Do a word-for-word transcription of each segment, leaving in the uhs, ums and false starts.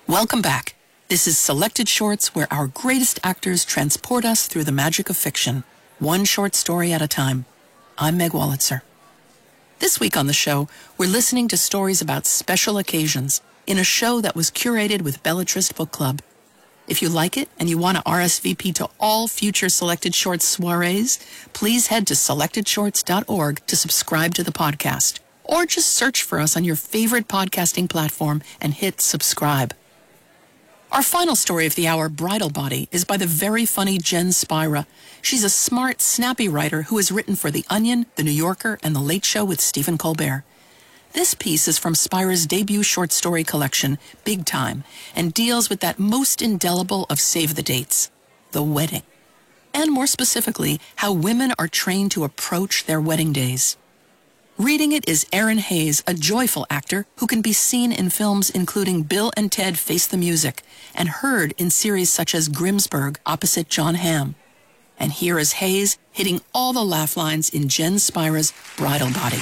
Welcome back. This is Selected Shorts, where our greatest actors transport us through the magic of fiction, one short story at a time. I'm Meg Wolitzer. This week on the show, we're listening to stories about special occasions in a show that was curated with Bellatrist Book Club. If you like it and you want to R S V P to all future Selected Shorts soirees, please head to selected shorts dot org to subscribe to the podcast. Or just search for us on your favorite podcasting platform and hit subscribe. Our final story of the hour, Bridal Body, is by the very funny Jen Spira. She's a smart, snappy writer who has written for The Onion, The New Yorker, and The Late Show with Stephen Colbert. This piece is from Spira's debut short story collection, Big Time, and deals with that most indelible of save the dates, the wedding. And more specifically, how women are trained to approach their wedding days. Reading it is Erin Hayes, a joyful actor who can be seen in films including Bill and Ted Face the Music and heard in series such as Grimsburg opposite John Hamm. And here is Hayes hitting all the laugh lines in Jen Spira's Bridal Body.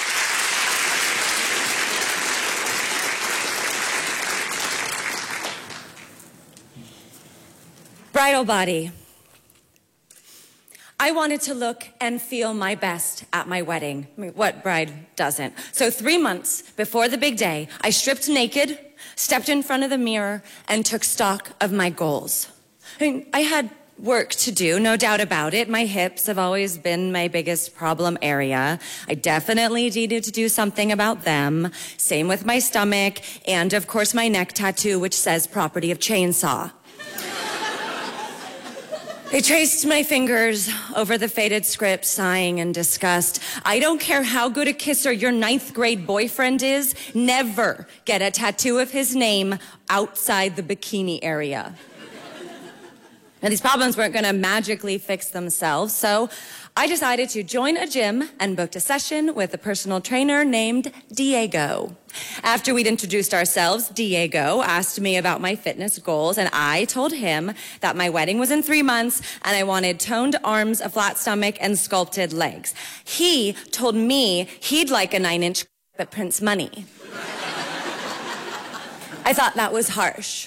Bridal Body. I wanted to look and feel my best at my wedding. I mean, what bride doesn't? So three months before the big day, I stripped naked, stepped in front of the mirror, and took stock of my goals. I mean, I had work to do, no doubt about it. My hips have always been my biggest problem area. I definitely needed to do something about them. Same with my stomach, and of course my neck tattoo, which says property of chainsaw. I traced my fingers over the faded script, sighing in disgust. I don't care how good a kisser your ninth grade boyfriend is, never get a tattoo of his name outside the bikini area. Now, these problems weren't gonna magically fix themselves, so I decided to join a gym and booked a session with a personal trainer named Diego. After we'd introduced ourselves, Diego asked me about my fitness goals, and I told him that my wedding was in three months and I wanted toned arms, a flat stomach, and sculpted legs. He told me he'd like a nine-inch that prints money. I thought that was harsh.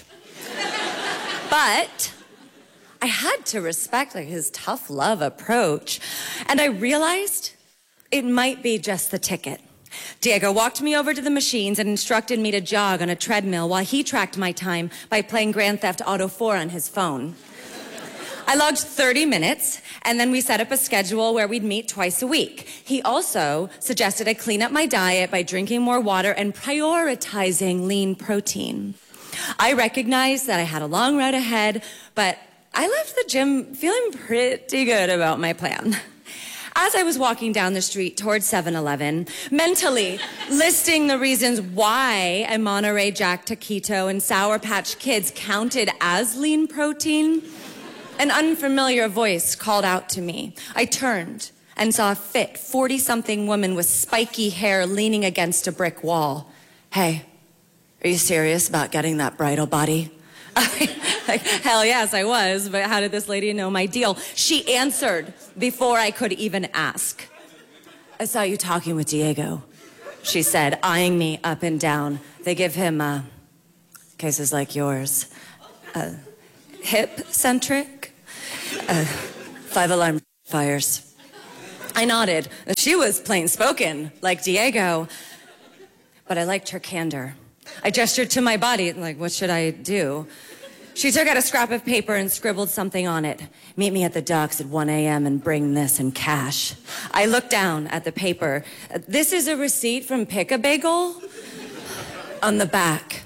But I had to respect like his tough love approach, and I realized it might be just the ticket. Diego walked me over to the machines and instructed me to jog on a treadmill while he tracked my time by playing Grand Theft Auto four on his phone. I logged thirty minutes, and then we set up a schedule where we'd meet twice a week. He also suggested I clean up my diet by drinking more water and prioritizing lean protein. I recognized that I had a long road ahead, but I left the gym feeling pretty good about my plan. As I was walking down the street towards seven eleven, mentally listing the reasons why a Monterey Jack Taquito and Sour Patch Kids counted as lean protein, an unfamiliar voice called out to me. I turned and saw a fit forty-something woman with spiky hair leaning against a brick wall. Hey, are you serious about getting that bridal body? Like, hell yes, I was, but how did this lady know my deal? She answered before I could even ask. I saw you talking with Diego, she said, eyeing me up and down. They give him uh, cases like yours. Uh, hip-centric, uh, five-alarm fires. I nodded. She was plain-spoken, like Diego, but I liked her candor. I gestured to my body, like, what should I do? She took out a scrap of paper and scribbled something on it. Meet me at the docks at one a m and bring this in cash. I looked down at the paper. This is a receipt from Pick-a-Bagel. On the back,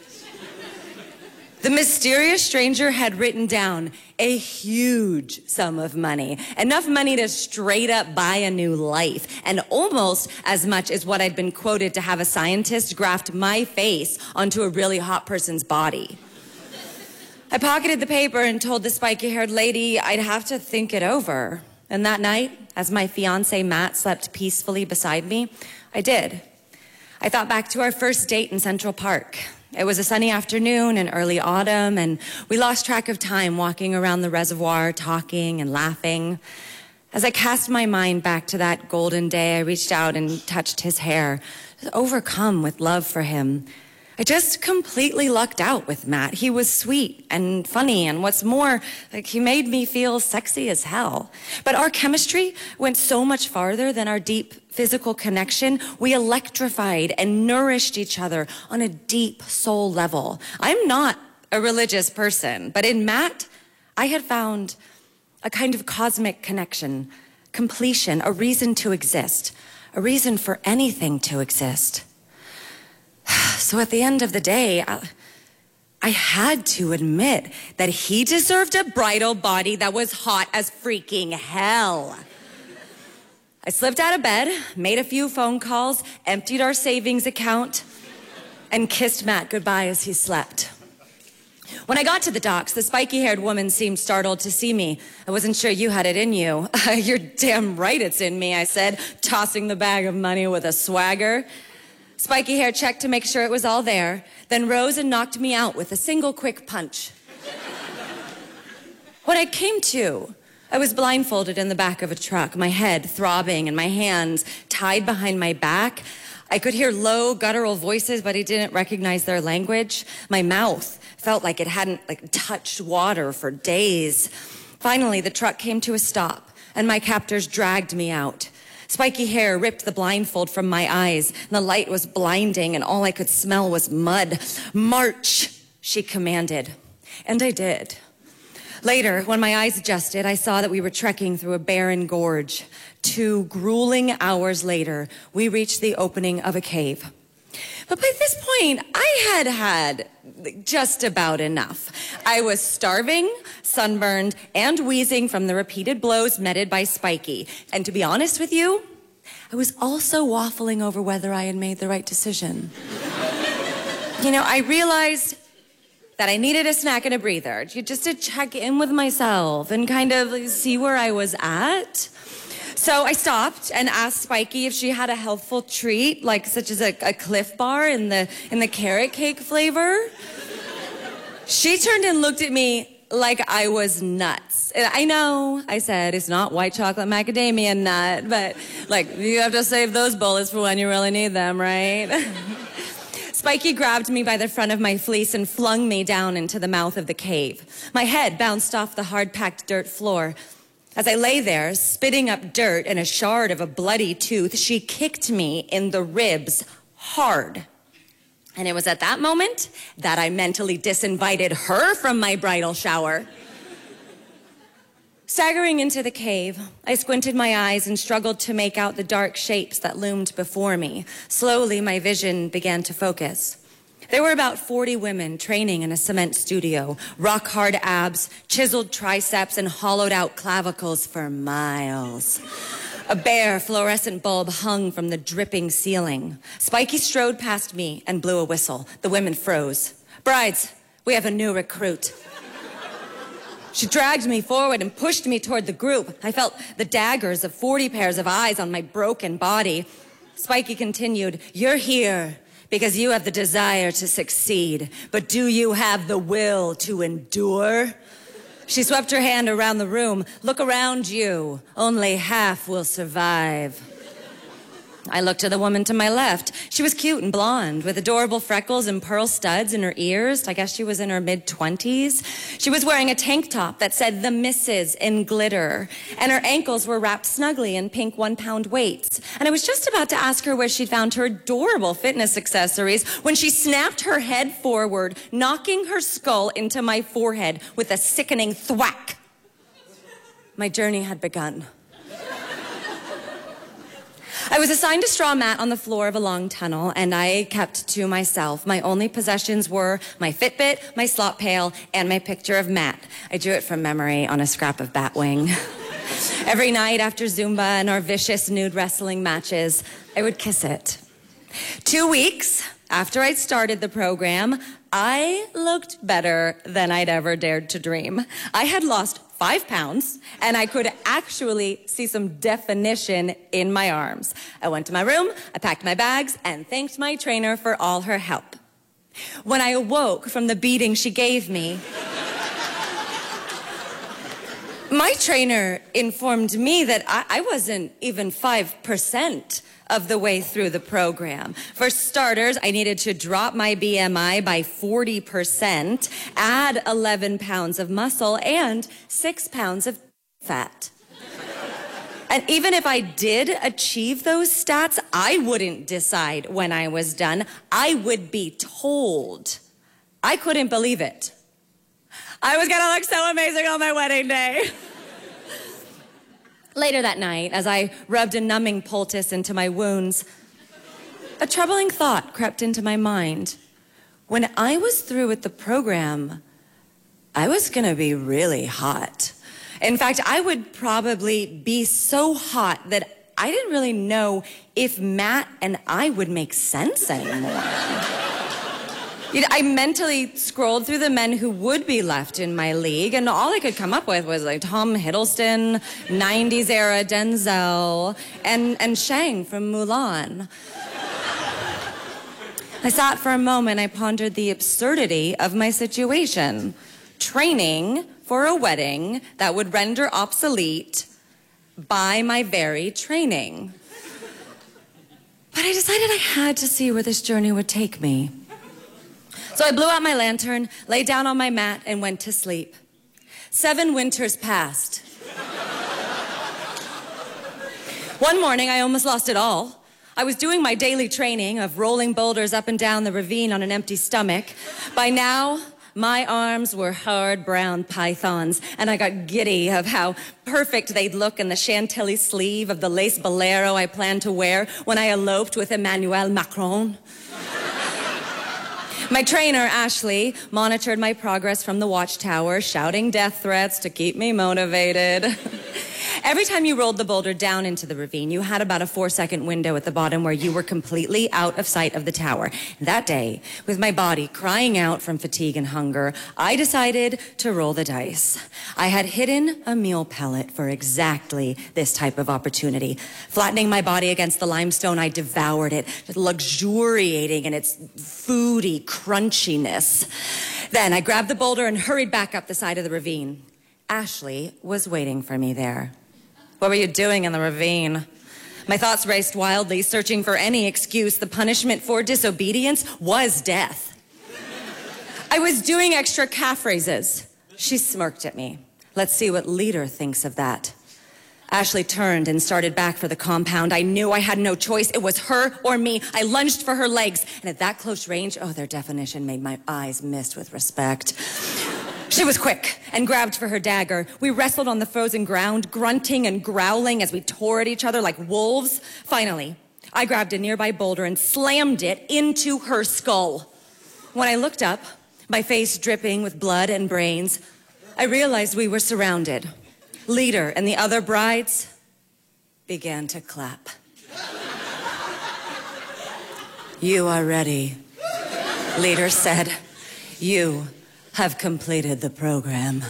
the mysterious stranger had written down a huge sum of money. Enough money to straight up buy a new life. And almost as much as what I'd been quoted to have a scientist graft my face onto a really hot person's body. I pocketed the paper and told the spiky-haired lady I'd have to think it over. And that night, as my fiancé Matt slept peacefully beside me, I did. I thought back to our first date in Central Park. It was a sunny afternoon in early autumn, and we lost track of time walking around the reservoir, talking and laughing. As I cast my mind back to that golden day, I reached out and touched his hair, overcome with love for him. I just completely lucked out with Matt. He was sweet and funny, and what's more, like, he made me feel sexy as hell. But our chemistry went so much farther than our deep physical connection. We electrified and nourished each other on a deep soul level. I'm not a religious person, but in Matt, I had found a kind of cosmic connection, completion, a reason to exist, a reason for anything to exist. So at the end of the day, I, I had to admit that he deserved a bridal body that was hot as freaking hell. I slipped out of bed, made a few phone calls, emptied our savings account, and kissed Matt goodbye as he slept. When I got to the docks, the spiky-haired woman seemed startled to see me. I wasn't sure you had it in you. You're damn right it's in me, I said, tossing the bag of money with a swagger. Spiky hair checked to make sure it was all there, then rose and knocked me out with a single quick punch. When I came to, I was blindfolded in the back of a truck, my head throbbing and my hands tied behind my back. I could hear low, guttural voices, but I didn't recognize their language. My mouth felt like it hadn't like touched water for days. Finally, the truck came to a stop, and my captors dragged me out. Spiky hair ripped the blindfold from my eyes, and the light was blinding, and all I could smell was mud. March, she commanded. And I did. Later, when my eyes adjusted, I saw that we were trekking through a barren gorge. Two grueling hours later, we reached the opening of a cave. But by this point, I had had just about enough. I was starving, sunburned, and wheezing from the repeated blows meted by Spiky. And to be honest with you, I was also waffling over whether I had made the right decision. You know, I realized that I needed a snack and a breather, just to check in with myself and kind of see where I was at. So I stopped and asked Spiky if she had a healthful treat, like such as a, a Cliff Bar in the, in the carrot cake flavor. She turned and looked at me like I was nuts. And I know, I said, it's not white chocolate macadamia nut, but like, you have to save those bullets for when you really need them, right? Spiky grabbed me by the front of my fleece and flung me down into the mouth of the cave. My head bounced off the hard-packed dirt floor. As I lay there, spitting up dirt and a shard of a bloody tooth, she kicked me in the ribs hard. And it was at that moment that I mentally disinvited her from my bridal shower. Staggering into the cave, I squinted my eyes and struggled to make out the dark shapes that loomed before me. Slowly, my vision began to focus. There were about forty women training in a cement studio, rock-hard abs, chiseled triceps, and hollowed-out clavicles for miles. A bare fluorescent bulb hung from the dripping ceiling. Spiky strode past me and blew a whistle. The women froze. Brides, we have a new recruit. She dragged me forward and pushed me toward the group. I felt the daggers of forty pairs of eyes on my broken body. Spiky continued, you're here because you have the desire to succeed, but do you have the will to endure? She swept her hand around the room. Look around you. Only half will survive. I looked to the woman to my left. She was cute and blonde, with adorable freckles and pearl studs in her ears. I guess she was in her mid-twenties. She was wearing a tank top that said "The Missus" in glitter, and her ankles were wrapped snugly in pink one-pound weights. And I was just about to ask her where she'd found her adorable fitness accessories when she snapped her head forward, knocking her skull into my forehead with a sickening thwack. My journey had begun. I was assigned a straw mat on the floor of a long tunnel, and I kept to myself. My only possessions were my Fitbit, my slop pail, and my picture of Matt. I drew it from memory on a scrap of batwing. Every night after Zumba and our vicious nude wrestling matches, I would kiss it. Two weeks after I'd started the program, I looked better than I'd ever dared to dream. I had lost five pounds, and I could actually see some definition in my arms. I went to my room, I packed my bags, and thanked my trainer for all her help. When I awoke from the beating she gave me, My trainer informed me that I, I wasn't even five percent of the way through the program. For starters, I needed to drop my B M I by forty percent, add eleven pounds of muscle, and six pounds of fat. And even if I did achieve those stats, I wouldn't decide when I was done. I would be told. I couldn't believe it. I was gonna look so amazing on my wedding day. Later that night, as I rubbed a numbing poultice into my wounds, a troubling thought crept into my mind. When I was through with the program, I was gonna be really hot. In fact, I would probably be so hot that I didn't really know if Matt and I would make sense anymore. You know, I mentally scrolled through the men who would be left in my league, and all I could come up with was like Tom Hiddleston, nineties era Denzel, and, and Shang from Mulan. I sat for a moment, I pondered the absurdity of my situation. Training for a wedding that would render obsolete by my very training. But I decided I had to see where this journey would take me. So I blew out my lantern, lay down on my mat, and went to sleep. Seven winters passed. One morning, I almost lost it all. I was doing my daily training of rolling boulders up and down the ravine on an empty stomach. By now, my arms were hard brown pythons, and I got giddy of how perfect they'd look in the chantilly sleeve of the lace bolero I planned to wear when I eloped with Emmanuel Macron. My trainer, Ashley, monitored my progress from the watchtower, shouting death threats to keep me motivated. Every time you rolled the boulder down into the ravine, you had about a four-second window at the bottom where you were completely out of sight of the tower. That day, with my body crying out from fatigue and hunger, I decided to roll the dice. I had hidden a meal pellet for exactly this type of opportunity. Flattening my body against the limestone, I devoured it, luxuriating in its foody crunchiness. Then I grabbed the boulder and hurried back up the side of the ravine. Ashley was waiting for me there. What were you doing in the ravine? My thoughts raced wildly, searching for any excuse. The punishment for disobedience was death. I was doing extra calf raises. She smirked at me. Let's see what Leader thinks of that. Ashley turned and started back for the compound. I knew I had no choice. It was her or me. I lunged for her legs, and at that close range, oh, their definition made my eyes mist with respect. She was quick and grabbed for her dagger. We wrestled on the frozen ground, grunting and growling as we tore at each other like wolves. Finally, I grabbed a nearby boulder and slammed it into her skull. When I looked up, my face dripping with blood and brains, I realized we were surrounded. Leader and the other brides began to clap. You are ready, Leader said. You have completed the program.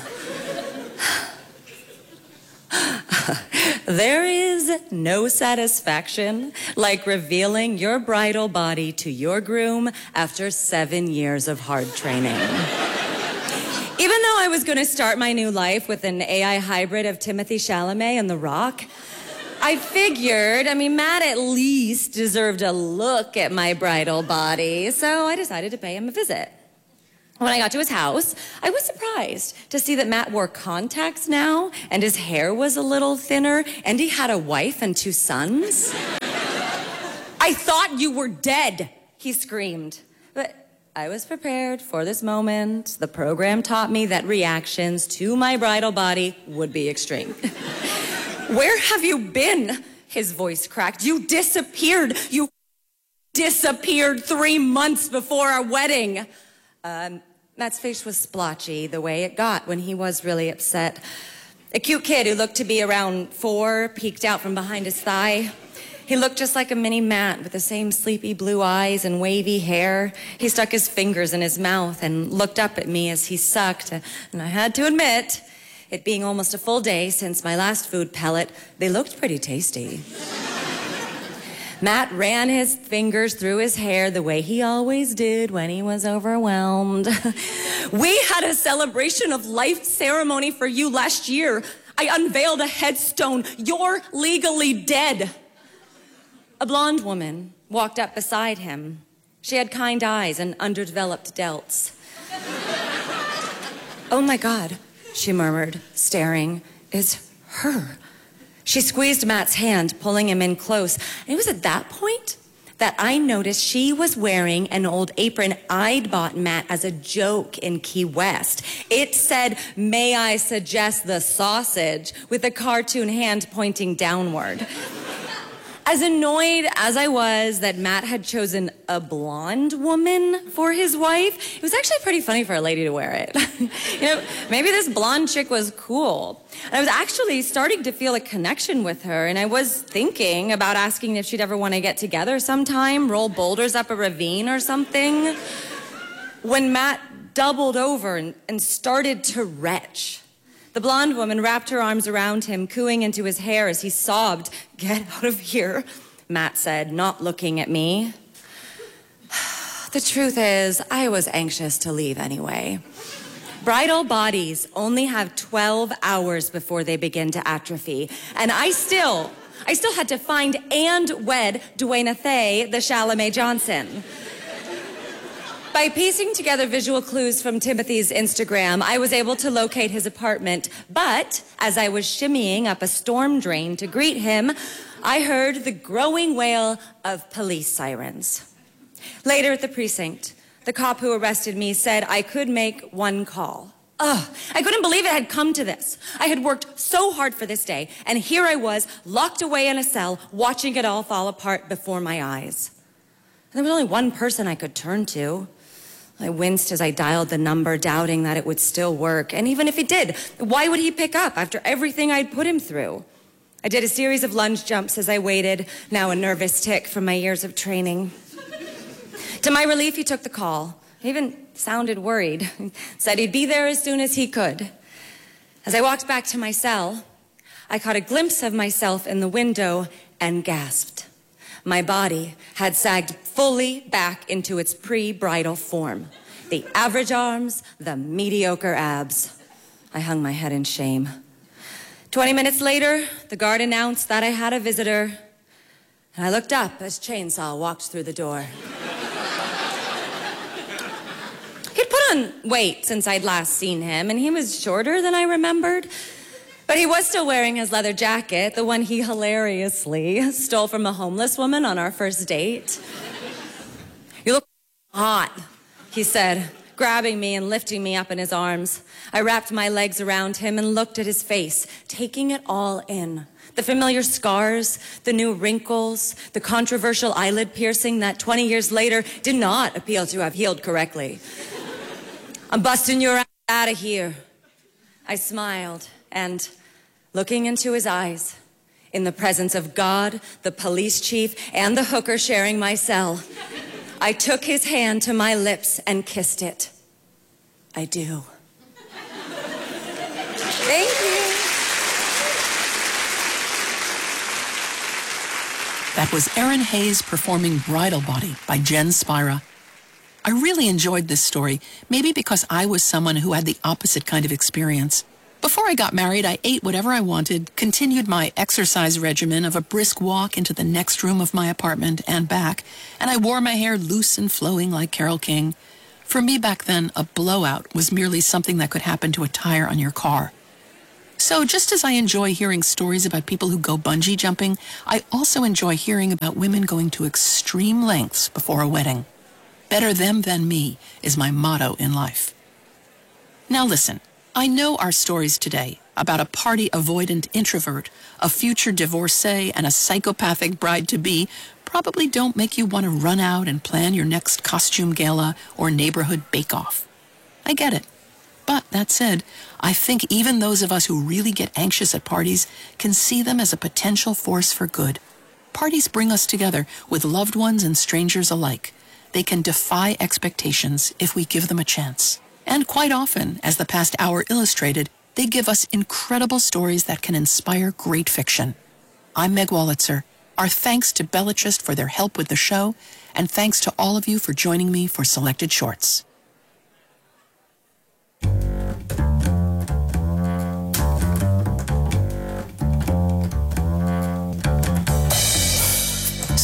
There is no satisfaction like revealing your bridal body to your groom after seven years of hard training. Even though I was going to start my new life with an A I hybrid of Timothée Chalamet and The Rock, I figured, I mean, Matt at least deserved a look at my bridal body, so I decided to pay him a visit. When I got to his house, I was surprised to see that Matt wore contacts now, and his hair was a little thinner, and he had a wife and two sons. I thought you were dead, he screamed. But I was prepared for this moment. The program taught me that reactions to my bridal body would be extreme. Where have you been? His voice cracked. You disappeared. You disappeared three months before our wedding. Um, Matt's face was splotchy, the way it got when he was really upset. A cute kid who looked to be around four peeked out from behind his thigh. He looked just like a mini Matt with the same sleepy blue eyes and wavy hair. He stuck his fingers in his mouth and looked up at me as he sucked. And I had to admit, it being almost a full day since my last food pellet, they looked pretty tasty. Matt ran his fingers through his hair the way he always did when he was overwhelmed. We had a celebration of life ceremony for you last year. I unveiled a headstone. You're legally dead. A blonde woman walked up beside him. She had kind eyes and underdeveloped delts. Oh my God, she murmured, staring. It's her. She squeezed Matt's hand, pulling him in close. And it was at that point that I noticed she was wearing an old apron I'd bought Matt as a joke in Key West. It said, "May I suggest the sausage," with a cartoon hand pointing downward. As annoyed as I was that Matt had chosen a blonde woman for his wife, it was actually pretty funny for a lady to wear it. You know, maybe this blonde chick was cool. And I was actually starting to feel a connection with her, and I was thinking about asking if she'd ever want to get together sometime, roll boulders up a ravine or something, when Matt doubled over and, and started to retch. The blonde woman wrapped her arms around him, cooing into his hair as he sobbed. "Get out of here," Matt said, not looking at me. The truth is, I was anxious to leave anyway. Bridal bodies only have twelve hours before they begin to atrophy, and I still, I still had to find and wed Dwayne Thay, the Chalamet Johnson. By piecing together visual clues from Timothy's Instagram, I was able to locate his apartment. But as I was shimmying up a storm drain to greet him, I heard the growing wail of police sirens. Later at the precinct, the cop who arrested me said I could make one call. Ugh, I couldn't believe it had come to this. I had worked so hard for this day, and here I was, locked away in a cell, watching it all fall apart before my eyes. There was only one person I could turn to. I winced as I dialed the number, doubting that it would still work. And even if it did, why would he pick up after everything I'd put him through? I did a series of lunge jumps as I waited, now a nervous tic from my years of training. To my relief, he took the call. He even sounded worried. Said he'd be there as soon as he could. As I walked back to my cell, I caught a glimpse of myself in the window and gasped. My body had sagged fully back into its pre-bridal form. The average arms, the mediocre abs. I hung my head in shame. Twenty minutes later, the guard announced that I had a visitor, and I looked up as Chainsaw walked through the door. He'd put on weight since I'd last seen him, and he was shorter than I remembered. But he was still wearing his leather jacket, the one he hilariously stole from a homeless woman on our first date. "You look hot," he said, grabbing me and lifting me up in his arms. I wrapped my legs around him and looked at his face, taking it all in. The familiar scars, the new wrinkles, the controversial eyelid piercing that twenty years later did not appeal to have healed correctly. "I'm busting your ass out of here." I smiled and, looking into his eyes, in the presence of God, the police chief, and the hooker sharing my cell, I took his hand to my lips and kissed it. I do. Thank you. That was Erin Hayes performing Bridal Body by Jen Spira. I really enjoyed this story, maybe because I was someone who had the opposite kind of experience. Before I got married, I ate whatever I wanted, continued my exercise regimen of a brisk walk into the next room of my apartment and back, and I wore my hair loose and flowing like Carole King. For me back then, a blowout was merely something that could happen to a tire on your car. So just as I enjoy hearing stories about people who go bungee jumping, I also enjoy hearing about women going to extreme lengths before a wedding. Better them than me is my motto in life. Now listen. I know our stories today about a party-avoidant introvert, a future divorcee, and a psychopathic bride-to-be probably don't make you want to run out and plan your next costume gala or neighborhood bake-off. I get it. But that said, I think even those of us who really get anxious at parties can see them as a potential force for good. Parties bring us together with loved ones and strangers alike. They can defy expectations if we give them a chance. And quite often, as the past hour illustrated, they give us incredible stories that can inspire great fiction. I'm Meg Wolitzer. Our thanks to Bellatrist for their help with the show, and thanks to all of you for joining me for Selected Shorts.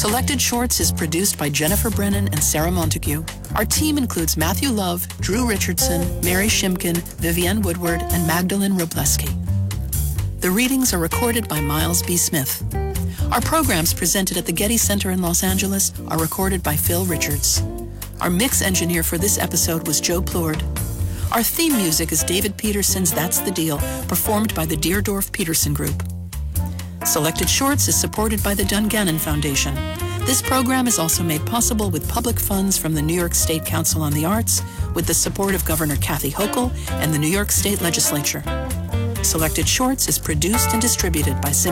Selected Shorts is produced by Jennifer Brennan and Sarah Montague. Our team includes Matthew Love, Drew Richardson, Mary Shimkin, Vivienne Woodward, and Magdalene Robleski. The readings are recorded by Miles B. Smith. Our programs presented at the Getty Center in Los Angeles are recorded by Phil Richards. Our mix engineer for this episode was Joe Plourde. Our theme music is David Peterson's That's the Deal, performed by the Deerdorf Peterson Group. Selected Shorts is supported by the Dungannon Foundation. This program is also made possible with public funds from the New York State Council on the Arts, with the support of Governor Kathy Hochul and the New York State Legislature. Selected Shorts is produced and distributed by Sim